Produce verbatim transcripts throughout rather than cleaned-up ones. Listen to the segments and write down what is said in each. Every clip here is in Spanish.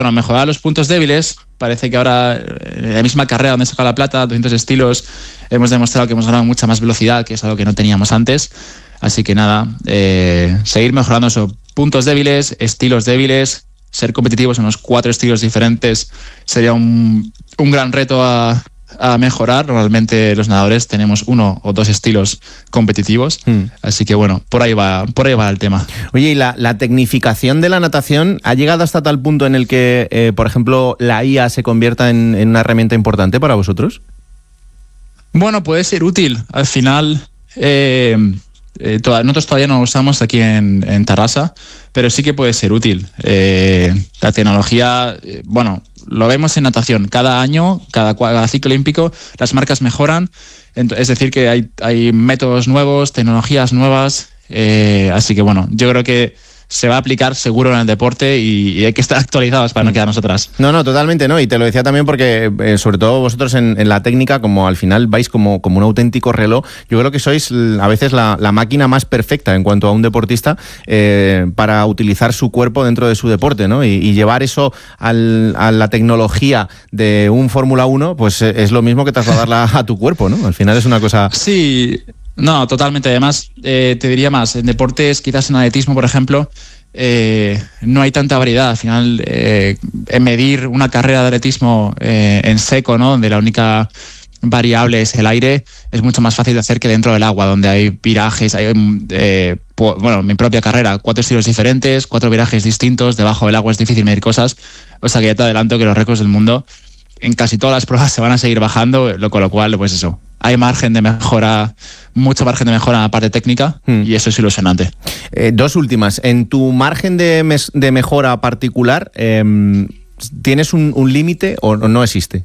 bueno, mejorar los puntos débiles. Parece que ahora, en la misma carrera donde saca la plata, doscientos estilos, hemos demostrado que hemos ganado mucha más velocidad, que es algo que no teníamos antes. Así que nada, eh, seguir mejorando esos puntos débiles, estilos débiles, ser competitivos en los cuatro estilos diferentes sería un, un gran reto a, a mejorar. Normalmente los nadadores tenemos uno o dos estilos competitivos, mm. así que bueno, por ahí va, por ahí va el tema. Oye, ¿y la, la tecnificación de la natación ha llegado hasta tal punto en el que, eh, por ejemplo, la I A se convierta en, en una herramienta importante para vosotros? Bueno, puede ser útil. Al final, eh, eh, toda, nosotros todavía no lo usamos aquí en, en Tarrasa, pero sí que puede ser útil. Eh, la tecnología, eh, bueno, lo vemos en natación. Cada año, cada, cada ciclo olímpico, las marcas mejoran. Es decir, que hay, hay métodos nuevos, tecnologías nuevas. Eh, así que bueno, yo creo que se va a aplicar seguro en el deporte y, y hay que estar actualizados para no quedarnos atrás. No, no, totalmente no. Y te lo decía también porque, eh, sobre todo vosotros en, en la técnica, como al final vais como, como un auténtico reloj, yo creo que sois a veces la, la máquina más perfecta en cuanto a un deportista eh, para utilizar su cuerpo dentro de su deporte, ¿no? Y, y llevar eso al, a la tecnología de un Fórmula uno, pues es lo mismo que trasladarla a tu cuerpo, ¿no? Al final es una cosa... Sí... No, totalmente. Además, eh, te diría más, en deportes, quizás en atletismo, por ejemplo, eh, no hay tanta variedad. Al final, eh, en medir una carrera de atletismo eh, en seco, ¿no?, donde la única variable es el aire, es mucho más fácil de hacer que dentro del agua, donde hay virajes, hay, eh, po- bueno, mi propia carrera, cuatro estilos diferentes, cuatro virajes distintos, debajo del agua es difícil medir cosas, o sea que ya te adelanto que los récords del mundo en casi todas las pruebas se van a seguir bajando, lo, con lo cual, pues eso, hay margen de mejora, mucho margen de mejora en la parte técnica, mm. y eso es ilusionante. Eh, dos últimas. En tu margen de, mes, de mejora particular, eh, ¿tienes un, un límite o no existe?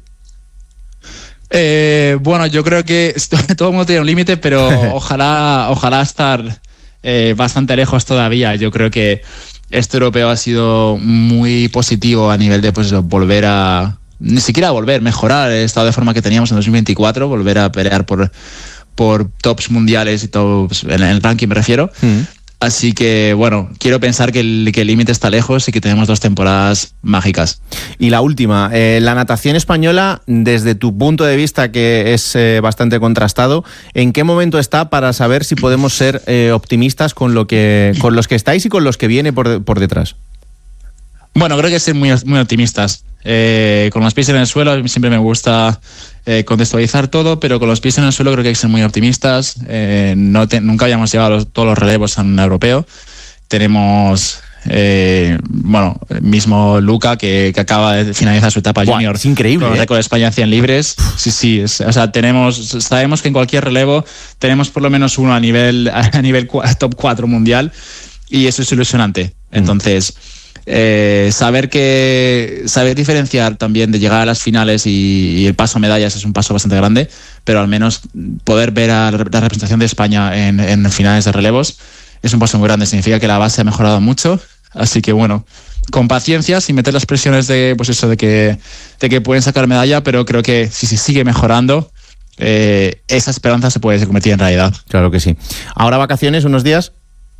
Eh, bueno, yo creo que todo el mundo tiene un límite, pero ojalá, ojalá estar eh, bastante lejos todavía. Yo creo que este europeo ha sido muy positivo a nivel de, pues, volver a... Ni siquiera volver, mejorar el estado de forma que teníamos en dos mil veinticuatro, volver a pelear por, por tops mundiales y tops, en el ranking me refiero. Mm. Así que, bueno, quiero pensar que el que el límite está lejos y que tenemos dos temporadas mágicas. Y la última, eh, la natación española, desde tu punto de vista, que es eh, bastante contrastado, ¿en qué momento está para saber si podemos ser eh, optimistas con lo que con los que estáis y con los que viene por, por detrás? Bueno, creo que ser muy, muy optimistas. Eh, con los pies en el suelo, siempre me gusta eh, contextualizar todo, pero con los pies en el suelo creo que hay que ser muy optimistas. Eh, no te, nunca habíamos llevado los, todos los relevos a un europeo. Tenemos, eh, bueno, el mismo Luca que, que acaba de finalizar su etapa Buah, junior. Es increíble. Con el ¿eh? récord de España cien libres. Sí, sí. Es, o sea, tenemos, sabemos que en cualquier relevo tenemos por lo menos uno a nivel, a nivel top cuatro mundial, y eso es ilusionante. Entonces... Mm. Eh, saber que saber diferenciar también de llegar a las finales y, y el paso a medallas es un paso bastante grande, pero al menos poder ver a la representación de España en, en finales de relevos es un paso muy grande. Significa que la base ha mejorado mucho, así que bueno, con paciencia, sin meter las presiones de, pues eso, de que, de que pueden sacar medalla, pero creo que si se sigue mejorando, eh, esa esperanza se puede convertir en realidad. Claro que sí. ¿Ahora vacaciones, unos días?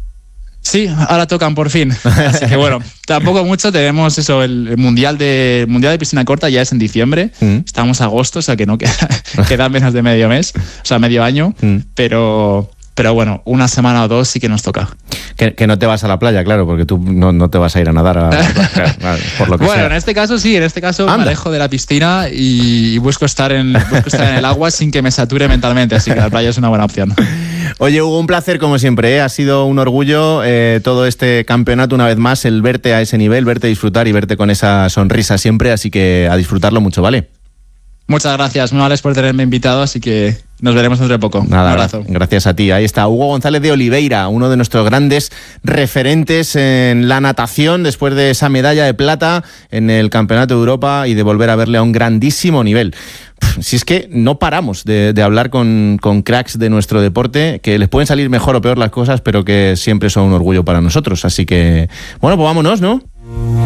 Sí, ahora tocan por fin. Así que bueno, tampoco mucho. Tenemos eso, el mundial de mundial de piscina corta ya es en diciembre. Mm. Estamos a agosto, o sea que no queda, queda menos de medio mes, o sea, medio año. Mm. Pero, pero bueno, una semana o dos sí que nos toca. Que, que no te vas a la playa, claro, porque tú no, no te vas a ir a nadar a, a, por lo que bueno, sea. En este caso sí, en este caso Anda. me alejo de la piscina y, y busco, estar en, busco estar en el agua sin que me sature mentalmente, así que la playa es una buena opción. Oye, Hugo, un placer como siempre, ¿eh? Ha sido un orgullo eh, todo este campeonato, una vez más, el verte a ese nivel, verte disfrutar y verte con esa sonrisa siempre, así que a disfrutarlo mucho, ¿vale? Muchas gracias, muy amables por tenerme invitado, así que nos veremos dentro de poco. Nada, un abrazo. Gracias a ti. Ahí está Hugo González de Oliveira, uno de nuestros grandes referentes en la natación después de esa medalla de plata en el Campeonato de Europa y de volver a verle a un grandísimo nivel. Si es que no paramos de, de hablar con, con cracks de nuestro deporte, que les pueden salir mejor o peor las cosas, pero que siempre son un orgullo para nosotros. Así que, bueno, pues vámonos, ¿no?